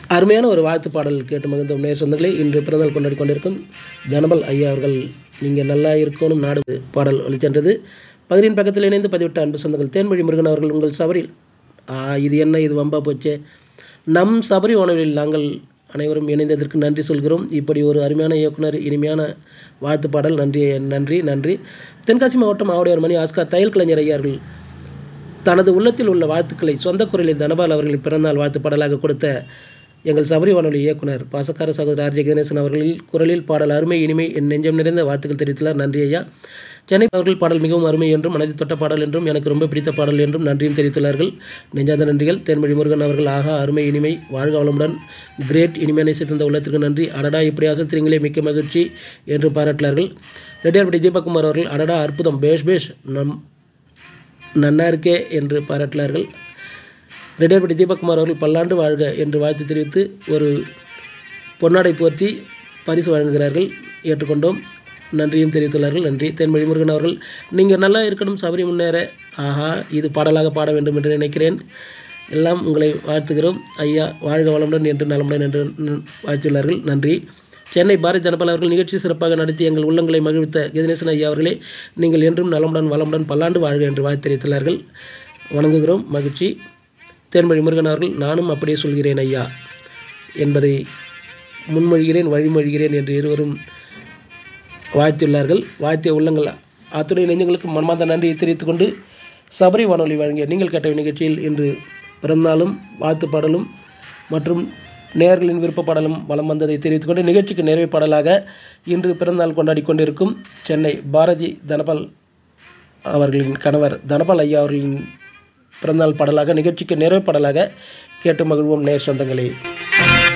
அருமையான ஒரு வாழ்த்து பாடல் கேட்டு மகிழ்ந்த நேர் சொந்தங்களே, இன்று பிறந்தநாள் கொண்டாடி கொண்டிருக்கும் தனபல் ஐயா அவர்கள் நீங்கள் நல்லா இருக்கணும் நாடு பாடல் ஒளிச்சென்றது. பகுதியின் பக்கத்தில் இணைந்து பதிவிட்ட அன்பு சொந்தங்கள் தேன்மொழி முருகன் அவர்கள் உங்கள் சபரில் இது என்ன இது வம்பா போச்சே, நம் சபரி வானொலியில் நாங்கள் அனைவரும் இணைந்ததற்கு நன்றி சொல்கிறோம். இப்படி ஒரு அருமையான இயக்குனர் இனிமையான வாழ்த்து பாடல் நன்றி நன்றி நன்றி. தென்காசி மாவட்டம் ஆவுடையார் மணி ஆஸ்கார் தையல் கலைஞர் ஐயார்கள் தனது உள்ளத்தில் உள்ள வாழ்த்துக்களை சொந்த குரலில் தனபால் அவர்களின் பிறந்தநாள் வாழ்த்து பாடலாக கொடுத்த எங்கள் சபரி வானொலி இயக்குனர் பாசக்கார சகோதரர் ஆர்ஜே கணேசன் அவர்களில் குரலில் பாடல் அருமை இனிமை என் நெஞ்சம் நிறைந்த வாழ்த்துக்கள் தெரிவித்துள்ளார். நன்றி ஐயா. சென்னை அவர்கள் பாடல் மிகவும் அருமை என்றும் மனதை தொட்ட பாடல் என்றும் எனக்கு ரொம்ப பிடித்த பாடல் என்றும் நன்றியும் தெரிவித்துள்ளார்கள். நெஞ்சாத நன்றிகள். தேன்மொழி முருகன் அவர்கள் ஆகா அருமை இனிமை வாழ்க வளமுடன் கிரேட் இனிமையான சிறந்த உள்ளத்திற்கு நன்றி. அடடா இப்படி அசத்திரீங்களே மிக்க மகிழ்ச்சி என்றும் பாராட்டினார்கள். ரெட்டியார்பட்டி தீபக்குமார் அவர்கள் அடடா அற்புதம் பேஷ் பேஷ் நன்னா இருக்கே என்று பாராட்டினார்கள். ரெட்டியார்பட்டி தீபக்குமார் அவர்கள் பல்லாண்டு வாழ்க என்று வாழ்த்து தெரிவித்து ஒரு பொன்னாடை போர்த்தி பரிசு வழங்குகிறார்கள். ஏற்றுக்கொண்டோம். நன்றியும் தெரிவித்துள்ளார்கள். நன்றி. தேன்மொழி முருகன் அவர்கள் நீங்கள் நல்லா இருக்கணும் சபரி முன்னேற ஆஹா இது பாடலாக பாட வேண்டும் என்று நினைக்கிறேன். எல்லாம் உங்களை வாழ்த்துகிறோம் ஐயா வாழ்க வளமுடன் என்று நலமுடன் என்று வாழ்த்துள்ளார்கள். நன்றி. சென்னை பாரதி ஜனபால் அவர்கள் நிகழ்ச்சி சிறப்பாக நடத்தி எங்கள் உள்ளங்களை மகிழ்வித்த கதினேசன் ஐயா அவர்களே நீங்கள் என்றும் நலமுடன் வளமுடன் பல்லாண்டு வாழ்க என்று வாழ்த்து தெரிவித்துள்ளார்கள். வணங்குகிறோம். மகிழ்ச்சி. தேன்மொழி முருகன் அவர்கள் நானும் அப்படியே சொல்கிறேன் ஐயா என்பதை முன்மொழிகிறேன் வழிமொழிகிறேன் என்று இருவரும் வாழ்த்தியுள்ளார்கள். வாழ்த்திய உள்ளங்கள் அத்துணை நெஞ்சங்களுக்கு மனமார்ந்த நன்றியை தெரிவித்துக் கொண்டு சபரி வானொலி வழங்கிய நீங்கள் கேட்ட நிகழ்ச்சியில் இன்று பிறந்தநாளும் வாழ்த்து பாடலும் மற்றும் நேயர்களின் விருப்ப பாடலும் வலம் வந்ததை தெரிவித்துக் கொண்டு நிகழ்ச்சிக்கு நிறைவு பாடலாக இன்று பிறந்தநாள் கொண்டாடி கொண்டிருக்கும் சென்னை பாரதி தனபால் அவர்களின் கணவர் தனபால் ஐயா அவர்களின் பிறந்தநாள் பாடலாக நிகழ்ச்சிக்கு நிறைவு பாடலாக கேட்டு மகிழ்வோம் நேர் சொந்தங்களே.